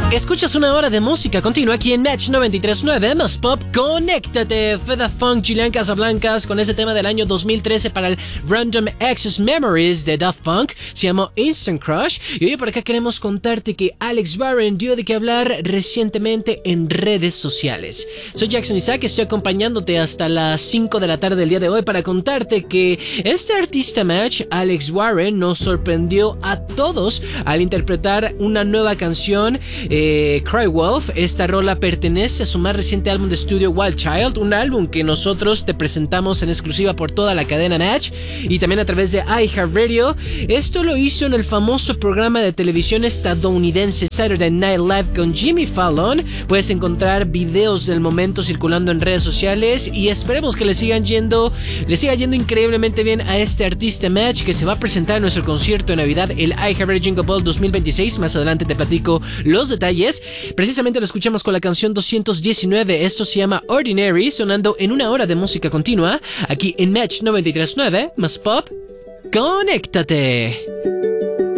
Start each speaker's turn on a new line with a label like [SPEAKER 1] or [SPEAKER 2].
[SPEAKER 1] Escuchas una hora de música continua aquí en Match 93.9 más Pop. Conéctate. Fue Daft Punk, Julián Casablancas con ese tema del año 2013 para el Random Access Memories de Daft Punk. Se llamó Instant Crush. Y hoy por acá queremos contarte que Alex Warren dio de qué hablar recientemente en redes sociales. Soy Jackson Isaac, estoy acompañándote hasta las 5 de la tarde del día de hoy para contarte que este artista Match, Alex Warren, nos sorprendió a todos al interpretar una nueva canción, Cry Wolf. Esta rola pertenece a su más reciente álbum de estudio Wild Child, un álbum que nosotros te presentamos en exclusiva por toda la cadena Match y también a través de iHeartRadio. Esto lo hizo en el famoso programa de televisión estadounidense Saturday Night Live con Jimmy Fallon. Puedes encontrar videos del momento circulando en redes sociales y esperemos que le siga yendo increíblemente bien a este artista Match, que se va a presentar en nuestro concierto de Navidad, el iHeartRadio Jingle Ball 2026. Más adelante te platico los detalles. Precisamente lo escuchamos con la canción 219. Esto se llama Ordinary, sonando en una hora de música continua aquí en Match 93.9 más Pop. ¡Conéctate!